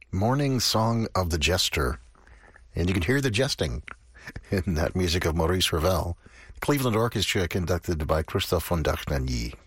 Morning Song of the Jester. And you can hear the jesting in that music of Maurice Ravel. Cleveland Orchestra conducted by Christoph von Dachnagny.